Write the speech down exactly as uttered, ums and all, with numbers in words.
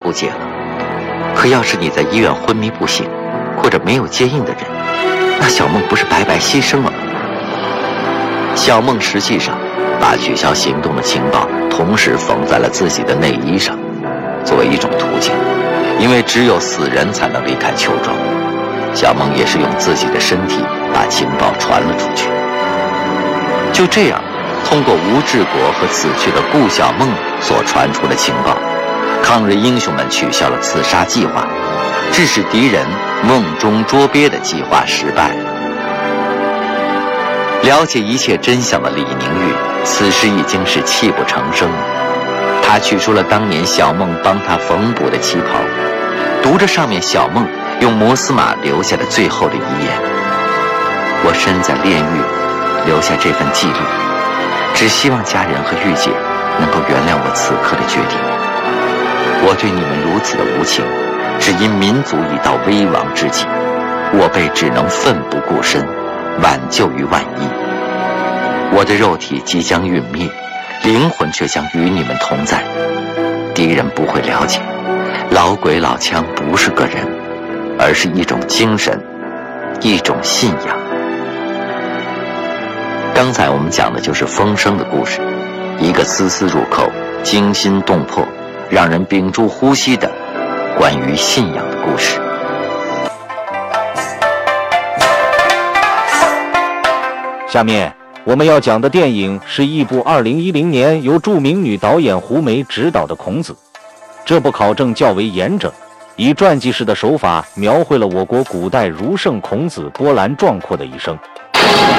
扑街了。可要是你在医院昏迷不醒，或者没有接应的人，那小梦不是白白牺牲了吗？小梦实际上把取消行动的情报同时缝在了自己的内衣上，作为一种途径。因为只有死人才能离开邱庄，小梦也是用自己的身体把情报传了出去。就这样，通过吴志国和死去的顾小梦所传出的情报，抗日英雄们取消了刺杀计划，致使敌人梦中捉鳖的计划失败了。了解一切真相的李宁玉此时已经是泣不成声了。他取出了当年小梦帮他缝补的旗袍，读着上面小梦用摩斯码留下的最后的遗言：我身在炼狱，留下这份记录，只希望家人和玉姐能够原谅我此刻的决定。我对你们如此的无情，只因民族已到危亡之际，我辈只能奋不顾身，挽救于万一。我的肉体即将陨灭，灵魂却将与你们同在。敌人不会了解，老鬼老枪不是个人，而是一种精神，一种信仰。刚才我们讲的就是风声的故事，一个丝丝入扣、惊心动魄、让人屏住呼吸的关于信仰的故事。 下面我们要讲的电影是一部二零一零年由著名女导演胡梅执导的《孔子》。这部考证较为严整，以传记式的手法描绘了我国古代儒圣孔子波澜壮阔的一生。